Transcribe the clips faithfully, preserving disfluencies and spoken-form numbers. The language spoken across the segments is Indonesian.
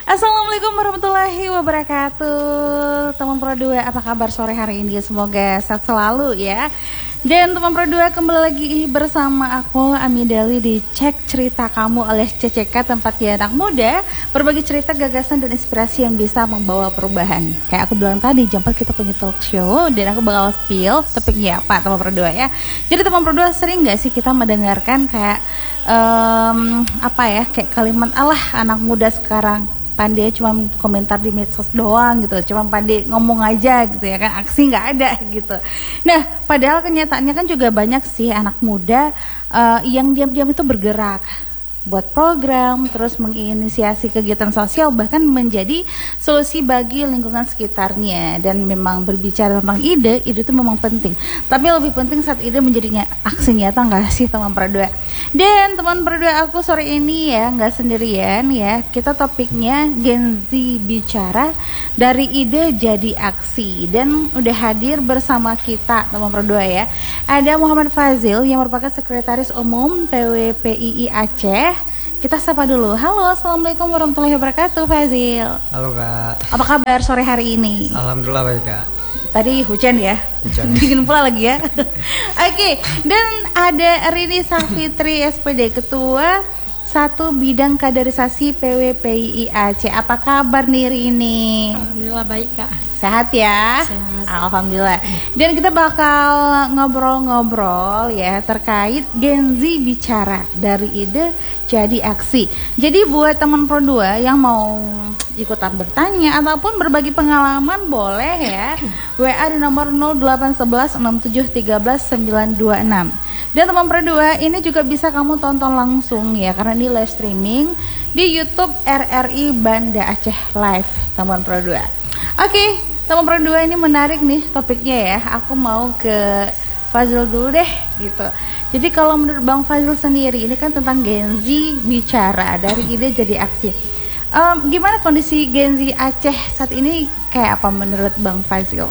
Assalamualaikum warahmatullahi wabarakatuh. Teman Pro dua, apa kabar sore hari ini? Semoga sehat selalu ya. Dan teman Pro dua, kembali lagi bersama aku Ami Dali di Cek Cerita Kamu oleh C C K, tempat ya anak muda berbagi cerita, gagasan dan inspirasi yang bisa membawa perubahan. Kayak aku bilang tadi, jam empat kita punya talk show dan aku bakal spill topiknya apa teman Pro dua ya. Jadi teman Pro dua, sering gak sih kita mendengarkan kayak um, apa ya, kayak kalimat alah anak muda sekarang pandai cuma komentar di medsos doang gitu, cuma pandai ngomong aja gitu ya kan, aksi nggak ada gitu. Nah, padahal kenyataannya kan juga banyak sih anak muda uh, yang diam-diam itu bergerak, buat program, terus menginisiasi kegiatan sosial, bahkan menjadi solusi bagi lingkungan sekitarnya. Dan memang berbicara tentang ide, ide itu memang penting. Tapi lebih penting saat ide menjadinya aksi nyata, nggak sih teman Pro dua? Dan teman Pro dua, aku sore ini ya nggak sendirian ya. Kita topiknya Gen Z bicara dari ide jadi aksi. Dan udah hadir bersama kita teman Pro dua ya. Ada Muhammad Fazil yang merupakan Sekretaris Umum P W P I I Aceh. Kita sapa dulu. Halo, assalamualaikum warahmatullahi wabarakatuh, Fazil. Halo kak. Apa kabar sore hari ini? Alhamdulillah baik kak. Tadi hujan ya? Hujan. Dingin pula lagi ya. Oke, okay. Dan ada Rini Safitri S P D, Ketua Satu Bidang Kaderisasi P W P I I Aceh. Apa kabar nih Rini? Alhamdulillah baik kak. Sehat ya? Sehat. Alhamdulillah. Dan kita bakal ngobrol-ngobrol ya terkait Gen Z bicara dari ide jadi aksi. Jadi buat teman Pro dua yang mau ikutan bertanya ataupun berbagi pengalaman, boleh ya W A di nomor nol delapan satu satu enam tujuh tiga sembilan dua enam. Dan teman Pro dua, ini juga bisa kamu tonton langsung ya, karena ini live streaming di YouTube R R I Banda Aceh Live teman Pro dua. Oke, teman Pro dua, ini menarik nih topiknya ya. Aku mau ke Fazil dulu deh gitu. Jadi kalau menurut Bang Fazil sendiri, ini kan tentang Gen Z bicara dari ide jadi aksi. Um, gimana kondisi Gen Z Aceh saat ini, kayak apa menurut Bang Fazil?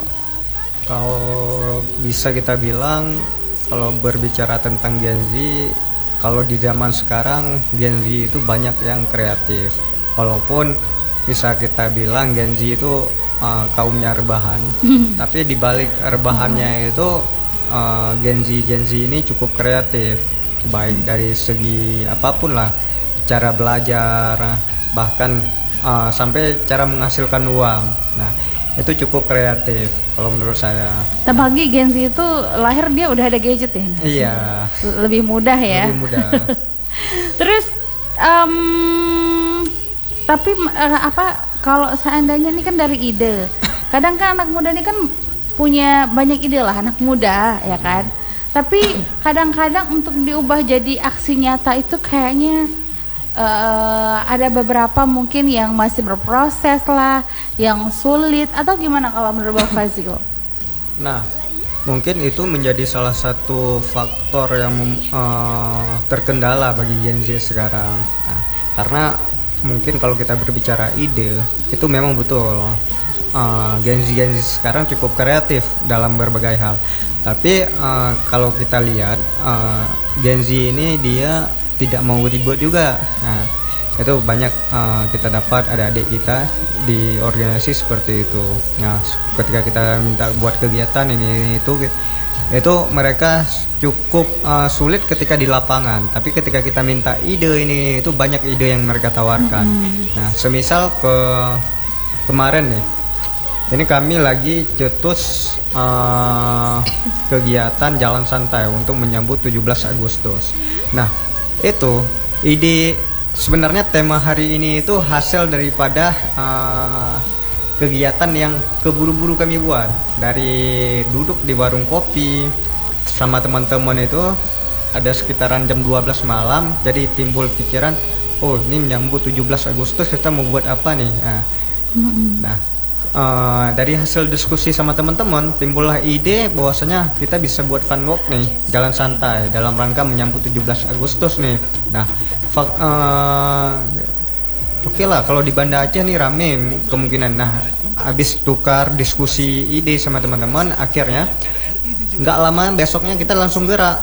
Kalau bisa kita bilang, kalau berbicara tentang Gen Z, kalau di zaman sekarang Gen Z itu banyak yang kreatif. Walaupun bisa kita bilang Gen Z itu uh, kaumnya rebahan, tapi di balik rebahannya itu uh, Gen Z Gen Z ini cukup kreatif, baik dari segi apapun lah, cara belajar, bahkan uh, sampai cara menghasilkan uang. Nah, itu cukup kreatif kalau menurut saya. Apalagi Gen Z itu lahir dia udah ada gadget ya? Iya. Lebih mudah ya. Lebih mudah. Terus, um, tapi uh, apa? Kalau seandainya ini kan dari ide, kadang kan anak muda ini kan punya banyak ide lah, anak muda ya kan. Tapi kadang-kadang untuk diubah jadi aksi nyata itu kayaknya uh, ada beberapa mungkin yang masih berproses lah, yang sulit, atau gimana kalau menurut Bang Fazil? Nah, mungkin itu menjadi salah satu faktor yang uh, terkendala bagi Gen Z sekarang. Nah, karena mungkin kalau kita berbicara ide, itu memang betul uh, Gen Z Gen Z sekarang cukup kreatif dalam berbagai hal. Tapi uh, kalau kita lihat uh, Gen Z ini dia tidak mau ribet juga. Nah, itu banyak uh, kita dapat ada adik kita di organisasi seperti itu. Nah, ketika kita minta buat kegiatan ini itu itu mereka cukup uh, sulit ketika di lapangan. Tapi ketika kita minta ide ini itu banyak ide yang mereka tawarkan. Mm-hmm. Nah, semisal ke kemarin nih, ini kami lagi cetus uh, kegiatan jalan santai untuk menyambut tujuh belas Agustus. Nah, itu ide sebenarnya tema hari ini itu hasil daripada uh, kegiatan yang keburu-buru kami buat. Dari duduk di warung kopi sama teman-teman itu ada sekitaran jam dua belas malam, jadi timbul pikiran, oh ini menyambut tujuh belas Agustus kita mau buat apa nih. Nah, mm-hmm. nah uh, dari hasil diskusi sama teman-teman timbullah ide bahwasanya kita bisa buat fun walk nih, jalan santai dalam rangka menyambut tujuh belas Agustus nih. Nah, fak- uh, oke okay lah kalau di Banda Aceh nih rame kemungkinan. Nah, habis tukar diskusi ide sama teman-teman, akhirnya nggak lama besoknya kita langsung gerak.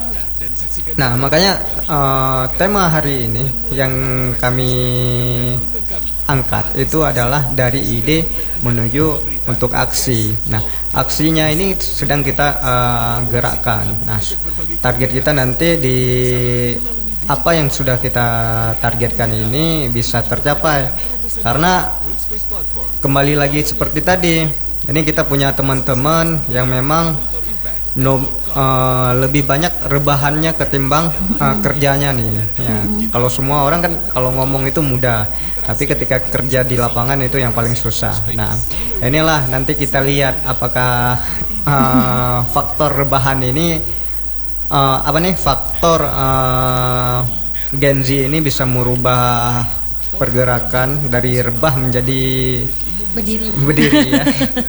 Nah, makanya uh, tema hari ini yang kami angkat itu adalah dari ide menuju untuk aksi. Nah, aksinya ini sedang kita uh, gerakkan. Nah, target kita nanti di apa yang sudah kita targetkan ini bisa tercapai. Karena kembali lagi seperti tadi, ini kita punya teman-teman yang memang no, uh, lebih banyak rebahannya ketimbang uh, kerjanya nih. Ya, kalau semua orang kan kalau ngomong itu mudah, tapi ketika kerja di lapangan itu yang paling susah. Nah, inilah nanti kita lihat apakah uh, faktor rebahan ini uh, apa nih faktor uh, Gen Z ini bisa merubah pergerakan dari rebah menjadi berdiri. Berdiri ya.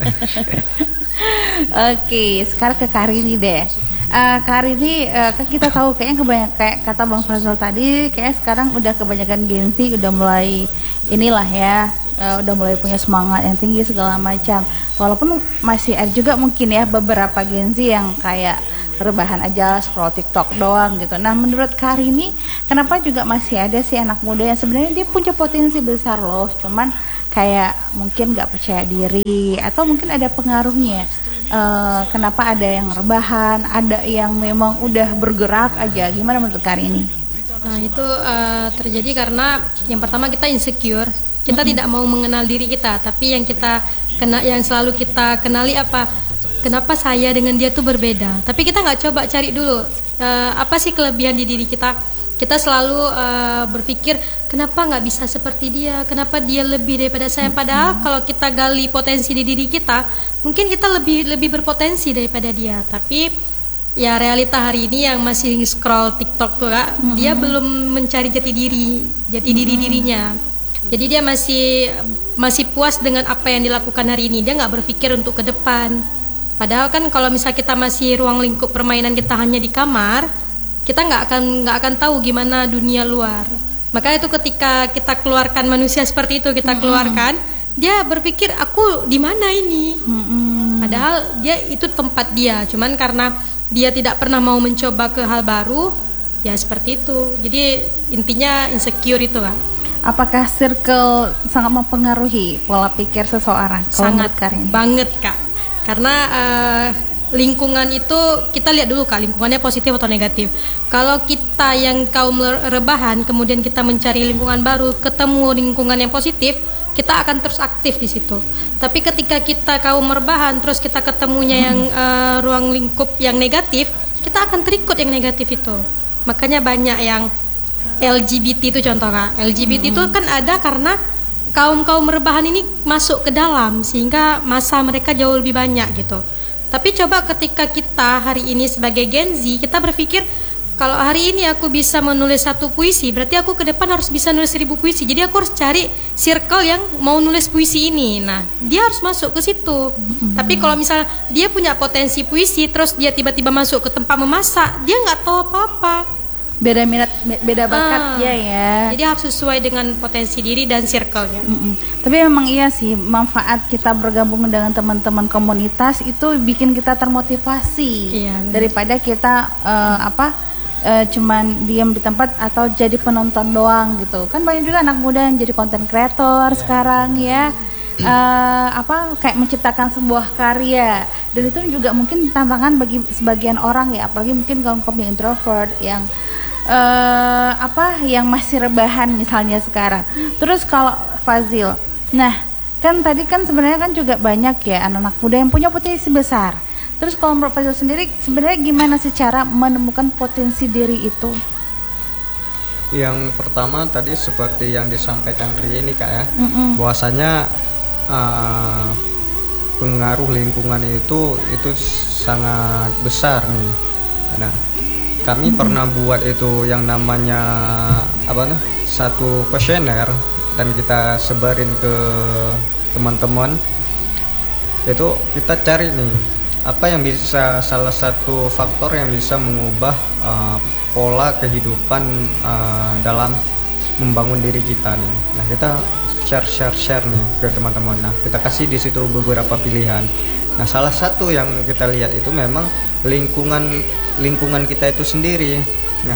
Oke, sekarang ke Karini deh. Uh, Karini uh, kan kita tahu kayaknya kebanyakan kayak kata Bang Fazal tadi, kayak sekarang udah kebanyakan Gen Z udah mulai inilah ya, uh, udah mulai punya semangat yang tinggi segala macam. Walaupun masih ada juga mungkin ya beberapa Gen Z yang kayak rebahan aja scroll TikTok doang gitu. Nah, menurut Karini, kenapa juga masih ada sih anak muda yang sebenarnya dia punya potensi besar loh, cuman kayak mungkin nggak percaya diri atau mungkin ada pengaruhnya. Uh, kenapa ada yang rebahan, ada yang memang udah bergerak aja. Gimana menurut Karini? Nah, itu uh, terjadi karena yang pertama kita insecure. Kita mm-hmm. tidak mau mengenal diri kita, tapi yang kita kena yang selalu kita kenali apa? Kenapa saya dengan dia tuh berbeda? Tapi kita nggak coba cari dulu uh, apa sih kelebihan di diri kita. Kita selalu uh, berpikir kenapa nggak bisa seperti dia, kenapa dia lebih daripada saya. Padahal kalau kita gali potensi di diri kita, mungkin kita lebih lebih berpotensi daripada dia. Tapi ya realita hari ini yang masih scroll TikTok tuh Kak, mm-hmm. dia belum mencari jati diri, jati mm-hmm. diri dirinya. Jadi dia masih masih puas dengan apa yang dilakukan hari ini. Dia nggak berpikir untuk ke depan. Padahal kan kalau misalnya kita masih ruang lingkup permainan kita hanya di kamar, kita nggak akan nggak akan tahu gimana dunia luar. Maka itu ketika kita keluarkan manusia seperti itu, kita keluarkan, mm-hmm. dia berpikir aku di mana ini. Mm-hmm. Padahal dia itu tempat dia. Cuman karena dia tidak pernah mau mencoba ke hal baru, ya seperti itu. Jadi intinya insecure itu Kak. Apakah circle sangat mempengaruhi pola pikir seseorang? Sangat banget Kak. Karena uh, lingkungan itu kita lihat dulu Kak, lingkungannya positif atau negatif. Kalau kita yang kaum rebahan kemudian kita mencari lingkungan baru, ketemu lingkungan yang positif, kita akan terus aktif di situ. Tapi ketika kita kaum rebahan terus kita ketemunya hmm. yang uh, ruang lingkup yang negatif, kita akan terikut yang negatif itu. Makanya banyak yang L G B T itu contoh Kak. L G B T itu hmm. kan ada karena kaum-kaum rebahan ini masuk ke dalam sehingga masa mereka jauh lebih banyak gitu. Tapi coba ketika kita hari ini sebagai Gen Z, kita berpikir kalau hari ini aku bisa menulis satu puisi, berarti aku ke depan harus bisa nulis seribu puisi. Jadi aku harus cari circle yang mau nulis puisi ini. Nah, dia harus masuk ke situ. Mm-hmm. Tapi kalau misalnya dia punya potensi puisi, terus dia tiba-tiba masuk ke tempat memasak, dia nggak tahu apa-apa. Beda minat, beda bakat ah, ya. Jadi harus sesuai dengan potensi diri dan circle-nya. Mm-mm. Tapi memang iya sih, manfaat kita bergabung dengan teman-teman komunitas itu bikin kita termotivasi. Iya, daripada kita uh, apa uh, cuman diam di tempat atau jadi penonton doang gitu. Kan banyak juga anak muda yang jadi content creator yeah. sekarang ya. Uh, apa kayak menciptakan sebuah karya, dan itu juga mungkin tantangan bagi sebagian orang ya, apalagi mungkin kaum-kaum yang introvert yang Uh, apa yang masih rebahan misalnya sekarang. Terus kalau Fazil, nah kan tadi kan sebenarnya kan juga banyak ya anak-anak muda yang punya potensi besar. Terus kalau menurut Fazil sendiri sebenarnya gimana sih cara menemukan potensi diri itu? Yang pertama tadi seperti yang disampaikan Ri ini Kak ya, mm-mm. bahwasanya uh, pengaruh lingkungan itu itu sangat besar nih. Nah, kami hmm. pernah buat itu yang namanya apa tuh satu kuesioner dan kita sebarin ke teman-teman. Itu kita cari nih apa yang bisa salah satu faktor yang bisa mengubah uh, pola kehidupan uh, dalam membangun diri kita nih. Nah, kita share share share nih ke teman-teman. Nah, kita kasih di situ beberapa pilihan. Nah, salah satu yang kita lihat itu memang lingkungan lingkungan kita itu sendiri. Nah,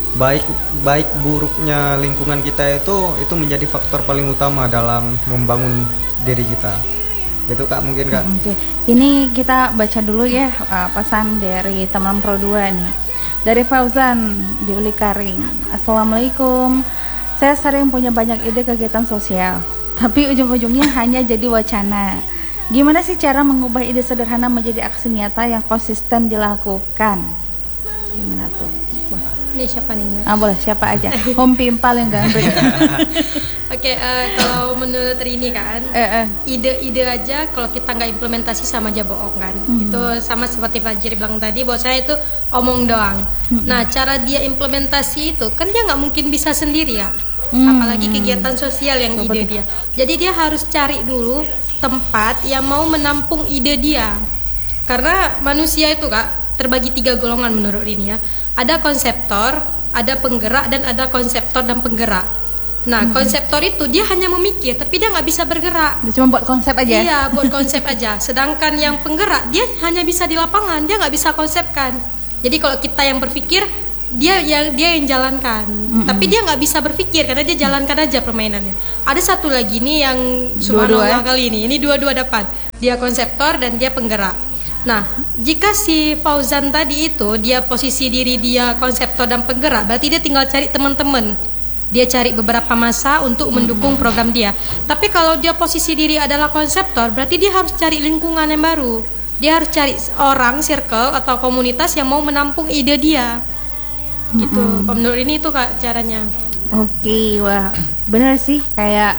baik baik buruknya lingkungan kita itu itu menjadi faktor paling utama dalam membangun diri kita. Itu Kak mungkin Kak. Oke. Ini kita baca dulu ya uh, pesan dari teman Pro dua nih. Dari Fauzan di Uli Karing. Assalamualaikum. Saya sering punya banyak ide kegiatan sosial, tapi ujung-ujungnya hanya jadi wacana. Gimana sih cara mengubah ide sederhana menjadi aksi nyata yang konsisten dilakukan? Gimana tuh? Wah. Ini siapa nih? Ah boleh siapa aja. Home Pimpal yang ganteng. Oke, uh, kalau menurut Rini kan, Eh, eh. ide-ide aja kalau kita nggak implementasi sama aja bohong kan. Hmm. Itu sama seperti Fajri bilang tadi, bahwa saya itu omong doang. Hmm. Nah, cara dia implementasi itu kan dia nggak mungkin bisa sendiri ya. Hmm. Apalagi kegiatan sosial yang Betul, ide betul. dia. Jadi dia harus cari dulu tempat yang mau menampung ide dia. Karena manusia itu Kak terbagi tiga golongan menurut Rini ya. Ada konseptor, ada penggerak, dan ada konseptor dan penggerak. Nah, Hmm. konseptor itu dia hanya memikir, tapi dia nggak bisa bergerak. Dia cuma buat konsep aja. Iya, buat konsep aja. Sedangkan yang penggerak dia hanya bisa di lapangan, dia nggak bisa konsepkan. Jadi kalau kita yang berpikir, dia yang dia yang jalankan. Mm-mm. Tapi dia nggak bisa berpikir karena dia jalankan aja permainannya. Ada satu lagi nih yang Dua-dua, subhanallah ya? kali ini. Ini dua-dua dapat. Dia konseptor dan dia penggerak. Nah, jika si Fauzan tadi itu dia posisi diri dia konseptor dan penggerak, berarti dia tinggal cari teman-teman. Dia cari beberapa massa untuk mendukung program dia. Tapi kalau dia posisi diri adalah konseptor, berarti dia harus cari lingkungan yang baru. Dia harus cari orang, circle atau komunitas yang mau menampung ide dia. Gitu. Menurut ini itu Kak caranya. Oke, wah bener sih kayak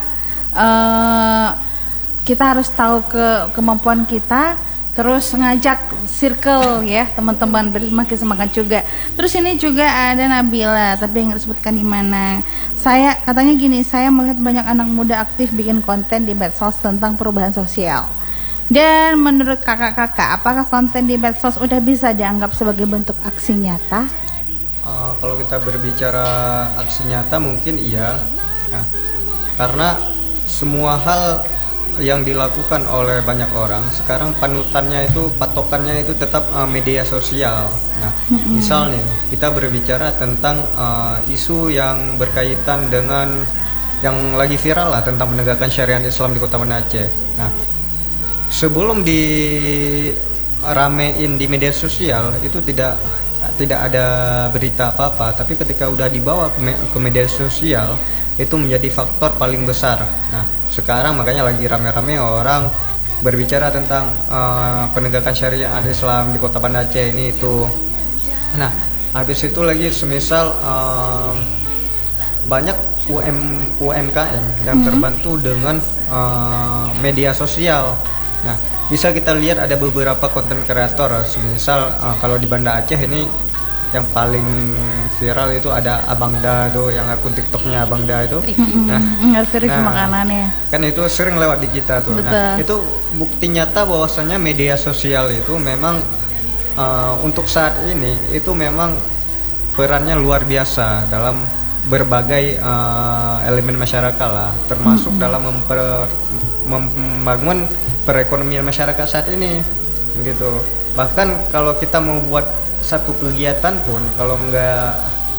eh kita harus tahu ke kemampuan kita, terus ngajak circle ya teman-teman biar semakin semangat juga. Terus ini juga ada Nabila, tapi nggak disebutkan di mana. Saya katanya gini, saya melihat banyak anak muda aktif bikin konten di medsos tentang perubahan sosial. Dan menurut kakak-kakak, apakah konten di medsos udah bisa dianggap sebagai bentuk aksi nyata? Uh, kalau kita berbicara aksi nyata mungkin iya. Nah, karena semua hal yang dilakukan oleh banyak orang sekarang panutannya itu patokannya itu tetap uh, media sosial. Nah, mm-hmm. misal nih kita berbicara tentang uh, isu yang berkaitan dengan yang lagi viral lah tentang penegakan syariat Islam di Kota Banda Aceh. Nah, sebelum di ramein di media sosial itu tidak tidak ada berita apa-apa, tapi ketika udah dibawa ke, me ke media sosial itu menjadi faktor paling besar. Nah, sekarang makanya lagi rame-rame orang berbicara tentang uh, penegakan syariat Islam di Kota Banda Aceh ini itu. Nah, habis itu lagi semisal uh, banyak U M K M yang terbantu dengan uh, media sosial. Nah, bisa kita lihat ada beberapa konten kreator, semisal uh, kalau di Banda Aceh ini yang paling viral itu ada Abang Da tuh, yang akun TikToknya Abang Da itu. Nah, ngerti nah, makanannya. Kan itu sering lewat di kita tuh. Betul. Nah, itu bukti nyata bahwasanya media sosial itu memang uh, untuk saat ini itu memang perannya luar biasa dalam berbagai uh, elemen masyarakat lah, termasuk mm-hmm. dalam memper, membangun perekonomian masyarakat saat ini gitu. Bahkan kalau kita mau buat satu kegiatan pun kalau nggak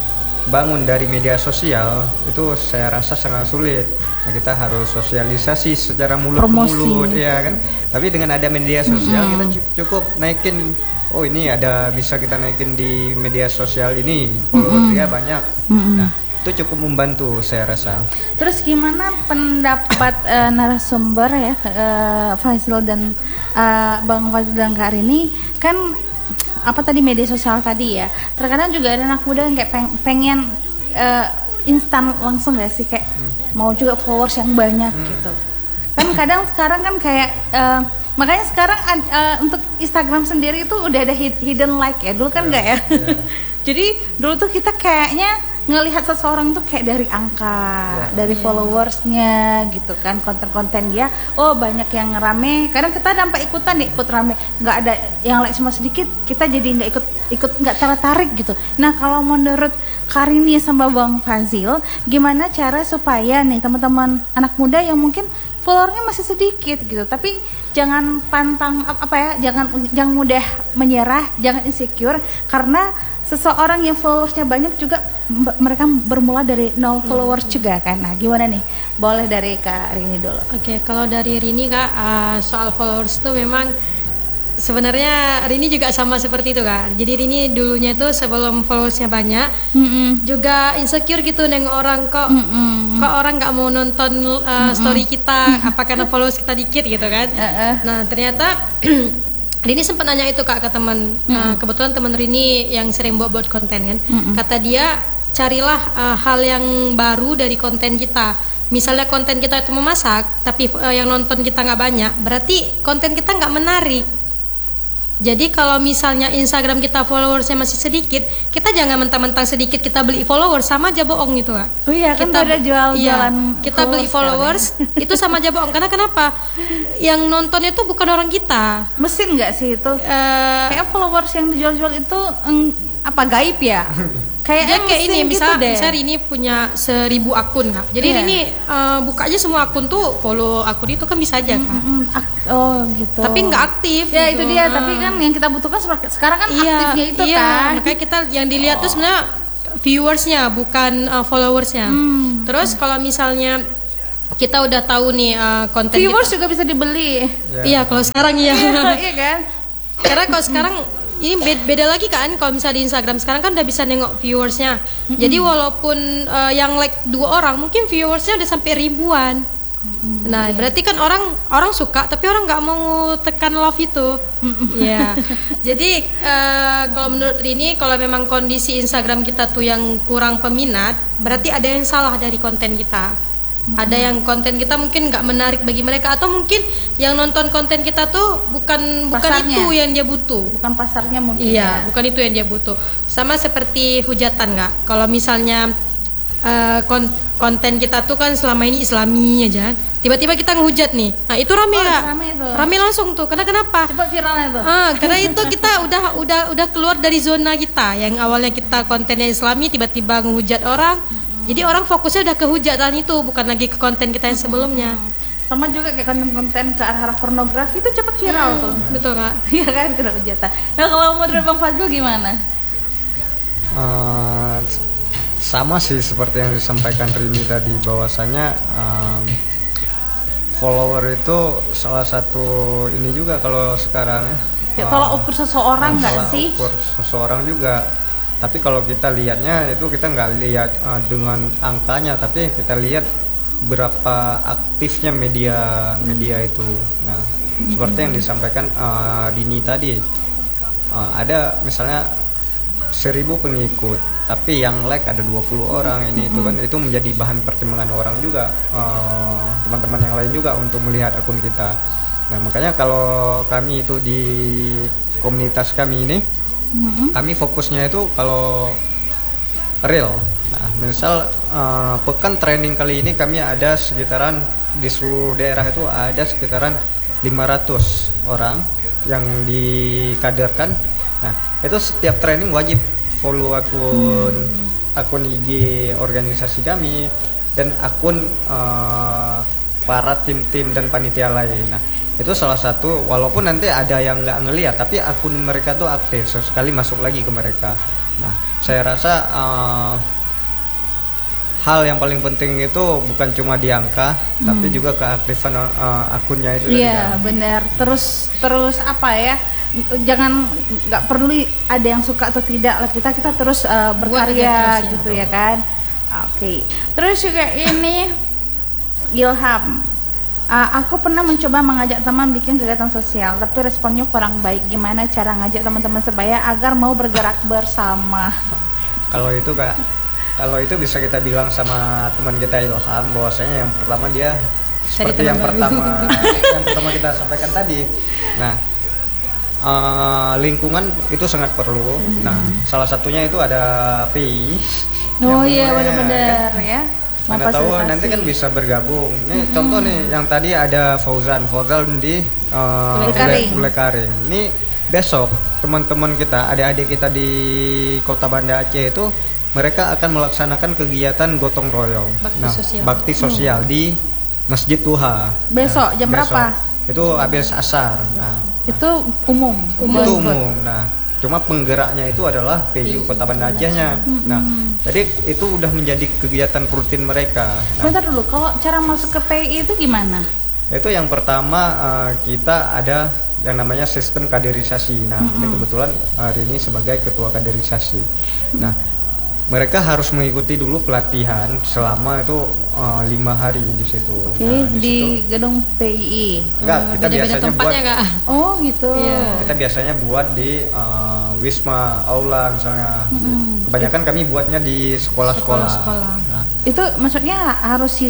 bangun dari media sosial itu saya rasa sangat sulit. Nah, kita harus sosialisasi secara mulut Promosi. ke mulut ya kan. Tapi dengan ada media sosial mm-hmm. kita cukup naikin, oh ini ada bisa kita naikin di media sosial ini follower mm-hmm. dia banyak. Mm-hmm. Nah, itu cukup membantu saya rasa. Terus gimana pendapat uh, narasumber ya uh, Fazil dan uh, Bang Fazil dan Kak Rini, kan apa tadi media sosial tadi ya, terkadang juga ada anak muda yang kayak peng pengen uh, instan langsung gak sih, kayak hmm. mau juga followers yang banyak hmm. gitu kan. Kadang sekarang kan kayak uh, makanya sekarang uh, untuk Instagram sendiri itu udah ada hidden like ya, dulu kan enggak ya, ya. Jadi dulu tuh kita kayaknya ngelihat seseorang tuh kayak dari angka, ya. dari followersnya gitu kan, konten-konten dia, oh banyak yang rame. Kadang kita dampak ikutan nih, ikut rame, nggak ada yang like cuma sedikit, kita jadi nggak ikut, ikut nggak tertarik gitu. Nah, kalau menurut Karini sama Bang Fazil, gimana cara supaya nih teman-teman anak muda yang mungkin followernya masih sedikit gitu, tapi jangan pantang apa ya, jangan jangan mudah menyerah, jangan insecure karena seseorang yang followersnya banyak juga m- mereka bermula dari nol followers juga kan. Nah, gimana nih? Boleh dari Kak Rini dulu. Oke, kalau dari Rini Kak, uh, soal followers tuh memang sebenarnya Rini juga sama seperti itu Kak. Jadi Rini dulunya itu sebelum followersnya banyak, Mm-mm. juga insecure gitu dengan orang kok Mm-mm. kok orang nggak mau nonton uh, story kita, apa karena followers kita dikit gitu kan. Uh-uh. Nah ternyata Rini sempat nanya itu Kak ke teman, uh, kebetulan teman Rini yang sering buat-buat konten kan. Mm-mm. Kata dia carilah uh, hal yang baru dari konten kita. Misalnya konten kita itu memasak, tapi uh, yang nonton kita nggak banyak, berarti konten kita nggak menarik. Jadi kalau misalnya Instagram kita followersnya masih sedikit, kita jangan mentang-mentang sedikit kita beli followers, sama aja bohong gitu Kak. Oh iya, kan Kita ada jual iya, jualan kita beli followers itu sama aja bohong. Karena kenapa? Yang nontonnya itu bukan orang kita. Mesin nggak sih itu? Eh, Kayak followers yang dijual-jual itu eng, apa gaib ya? Kayak dia kayak ini, misal, gitu deh. misal ini punya seribu akun Kak. Jadi Iya. ini uh, buka aja semua akun tuh, follow akun itu kan bisa aja Kak. Mm-mm, ak- oh gitu. Tapi nggak aktif. Ya gitu. itu dia. Ah. Tapi kan yang kita butuhkan seper- sekarang kan Iya, aktifnya itu iya. kan. Makanya kita yang dilihat tuh sebenarnya viewersnya, bukan uh, followersnya. Hmm. Terus kalau misalnya kita udah tahu nih uh, konten Viewers kita, juga bisa dibeli. Ya. iya kalau sekarang iya. Iya kan? Karena kalau sekarang ini beda, beda lagi kan, kalau misalnya di Instagram sekarang kan udah bisa nengok viewersnya. Jadi walaupun uh, yang like dua orang, mungkin viewersnya udah sampai ribuan. Nah berarti kan orang orang suka, tapi orang nggak mau tekan love itu. Ya. Jadi uh, kalau menurut Rini, kalau memang kondisi Instagram kita tuh yang kurang peminat, berarti ada yang salah dari konten kita. Ada yang konten kita mungkin nggak menarik bagi mereka, atau mungkin yang nonton konten kita tuh bukan bukan Pasarnya. itu yang dia butuh. Bukan pasarnya mungkin. Iya, ya. bukan itu yang dia butuh. Sama seperti hujatan nggak? Kalau misalnya uh, kon- konten kita tuh kan selama ini Islami aja, tiba-tiba kita ngehujat nih, nah itu rame Oh, nggak? rame itu. Rame langsung tuh. Karena kenapa? Coba viralnya tuh. Ah, karena itu kita udah udah udah keluar dari zona kita yang awalnya kita kontennya Islami, tiba-tiba ngehujat orang. Jadi orang fokusnya udah ke hujatan itu, bukan lagi ke konten kita yang sebelumnya. Sama juga kayak konten-konten ke arah pornografi itu cepat viral Hmm, tuh. betul Kak. Iya kan, kena hujatan. Nah kalau menurut Bang Fadil gimana? Eh, sama sih seperti yang disampaikan Rini tadi, bahwasanya um, follower itu salah satu ini juga kalau sekarang ya. Ya, Uh, tolak ukur seseorang nggak tolak sih? ukur seseorang juga. Tapi kalau kita lihatnya itu kita nggak lihat uh, dengan angkanya, tapi kita lihat berapa aktifnya media media itu. Nah, seperti yang disampaikan uh, Dini tadi, uh, ada misalnya seribu pengikut, tapi yang like ada dua puluh orang, ini itu kan itu menjadi bahan pertimbangan orang juga, uh, teman-teman yang lain juga untuk melihat akun kita. Nah, makanya kalau kami itu di komunitas kami ini, Mm-mm. kami fokusnya itu kalau real. Nah, misal uh, pekan training kali ini kami ada sekitaran di seluruh daerah itu ada sekitaran lima ratus orang yang dikaderkan. Nah, itu setiap training wajib follow akun hmm. akun I G organisasi kami dan akun uh, para tim-tim dan panitia lain. Nah, itu salah satu, walaupun nanti ada yang nggak ngelihat, tapi akun mereka tuh aktif, sesekali masuk lagi ke mereka. Nah, saya rasa uh, hal yang paling penting itu bukan cuma di angka, hmm. tapi juga keaktifan uh, akunnya itu. Iya benar. Terus terus apa ya? Jangan nggak perlu ada yang suka atau tidak, kita kita terus uh, berkarya terus, gitu ya, ya kan. Oke. Okay. Terus juga ini Ilham. Uh, aku pernah mencoba mengajak teman bikin kegiatan sosial, tapi responnya kurang baik. Gimana cara ngajak teman-teman sebaya agar mau bergerak bersama? Kalau itu kak, kalau itu bisa kita bilang sama teman kita Ilham, bahwasanya yang pertama dia seperti yang baru. pertama yang pertama kita sampaikan tadi. Nah, uh, lingkungan itu sangat perlu. Hmm. Nah, salah satunya itu ada P I. Oh iya benar-benar kan, ya. Mana tahu nanti kan bisa bergabung. Nih hmm. contoh nih yang tadi ada Fauzan, Fauzan di uh, Bule Karing. Ini besok teman-teman kita, adik-adik kita di Kota Banda Aceh itu mereka akan melaksanakan kegiatan gotong royong, bakti nah, sosial, bakti sosial hmm. di Masjid Tuha. Besok nah, jam besok. berapa? Itu habis asar. Nah, itu umum. umum. Itu umum. Nah, cuma penggeraknya itu adalah P I U Kota Banda Acehnya. Nah, jadi itu udah menjadi kegiatan rutin mereka. Nah, Bentar dulu, kalau cara masuk ke P I itu gimana? itu yang pertama uh, kita ada yang namanya sistem kaderisasi. Nah, ini kebetulan hari ini sebagai ketua kaderisasi. Nah, mereka harus mengikuti dulu pelatihan selama itu uh, lima hari di situ. Oke, Nah, di situ- gedung P I I. enggak, kita Beda-beda biasanya buat tempatnya Kak. Oh gitu. Iya. kita biasanya buat di uh, Wisma Aula misalnya. Kebanyakan kami buatnya di sekolah-sekolah. Sekolah-sekolah. Nah, Itu maksudnya harus sis-